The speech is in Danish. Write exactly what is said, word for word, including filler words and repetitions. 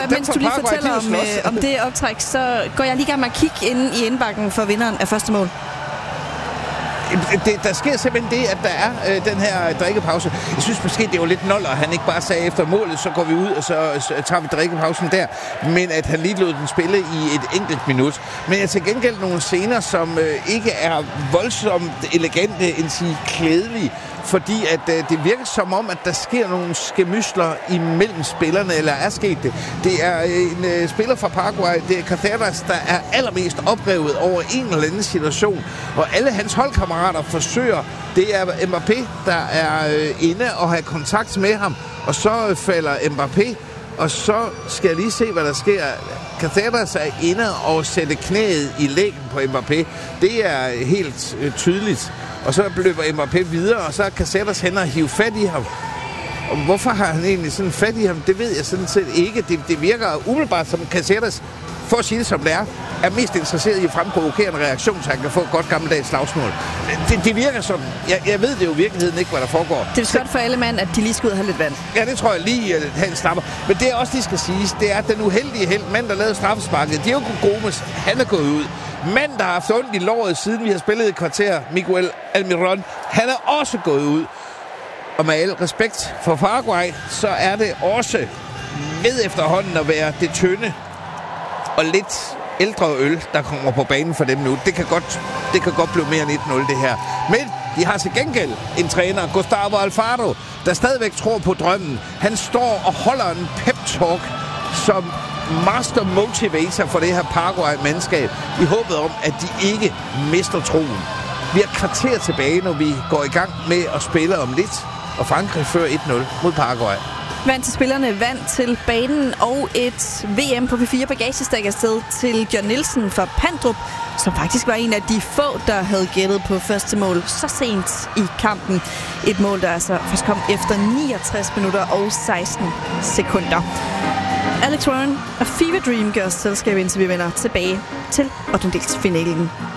og mens du lige fortæller om, øh, om det optræk, så går jeg lige i gang med at kigge inde i indbakken for vinderen af første mål. Det, der sker simpelthen det, at der er øh, den her drikkepause. Jeg synes måske, det var lidt nold, og han ikke bare sagde efter målet, så går vi ud, og så, så tager vi drikkepausen der. Men at han lige lod den spille i et enkelt minut. Men jeg til gengæld nogle scener, som øh, ikke er voldsomt elegante, end sige klædelige. Fordi at øh, det virker som om, at der sker nogle skemysler imellem spillerne, eller er sket det. Det er en øh, spiller fra Paraguay, det er Cáceres, der er allermest oprevet over en eller anden situation. Og alle hans holdkammerater forsøger, det er Mbappé, der er øh, inde og har kontakt med ham. Og så falder Mbappé, og så skal jeg lige se, hvad der sker. Cáceres er inde og sætter knæet i lægen på Mbappé. Det er helt øh, tydeligt. Og så løber Mbappé videre, og så er Cáceres hen og hive fat i ham. Og hvorfor har han egentlig sådan fat i ham, det ved jeg sådan set ikke. Det, det virker umiddelbart som Cáceres, for at sige det som det er, er mest interesseret i at fremprovokere en reaktion, så han kan få et godt gammeldags slagsmål. Det, det virker sådan. Jeg, jeg ved det jo i virkeligheden ikke, hvad der foregår. Det er godt for alle mand, at de lige skal ud og have lidt vand. Ja, det tror jeg lige, at han snapper. Men det er også, de skal siges, det er den uheldige held, mand, der lavede straffesparket. Diego Gomes, han er gået ud. Mand, der har haft ondt i låret, siden vi har spillet et kvarter, Miguel Almiron, han er også gået ud. Og med al respekt for Paraguay, så er det også ved efterhånden at være det tynde og lidt ældre øl, der kommer på banen for dem nu. Det kan godt, det kan godt blive mere end et nul, det her. Men de har til gengæld en træner, Gustavo Alfaro, der stadigvæk tror på drømmen. Han står og holder en pep-talk som master motivator for det her Paraguay-mandskab, i håbet om, at de ikke mister troen. Vi har kvarter tilbage, når vi går i gang med at spille om lidt, og Frankrig fører et nul mod Paraguay. Vand til spillerne, vand til banen og et V M på P fire bagagestak afsted til John Nielsen fra Pandrup, som faktisk var en af de få, der havde gættet på første mål så sent i kampen. Et mål, der altså først kom efter niogtres minutter og seksten sekunder. Alex Warren og Fever Dream gør os selskab, indtil vi vender tilbage til ottendedelsfinalen.